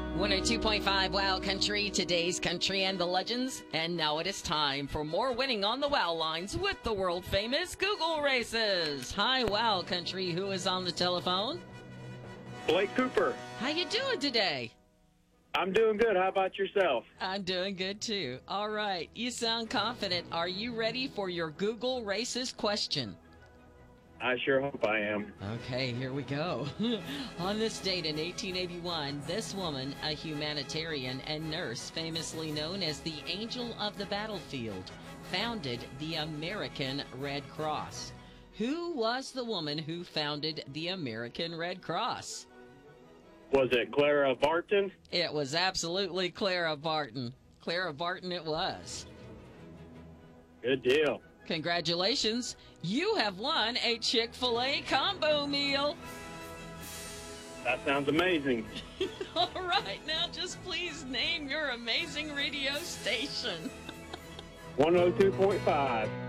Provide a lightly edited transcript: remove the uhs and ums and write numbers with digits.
102.5 Wow Country, today's country and the legends. And now it is time for more winning on the Wow lines with the world famous Google races. Hi, Wow Country. Who is on the telephone? Blake Cooper. How you doing today? I'm doing good. How about yourself? I'm doing good too. All right. You sound confident. Are you ready for your Google races question? I sure hope I am. Okay, here we go. On this date in 1881, this woman, a humanitarian and nurse famously known as the Angel of the Battlefield, founded the American Red Cross. Who was the woman who founded the American Red Cross? Was it Clara Barton? It was absolutely Clara Barton. Clara Barton it was. Good deal. Congratulations, you have won a Chick-fil-A combo meal. That sounds amazing. All right, now just please name your amazing radio station. 102.5.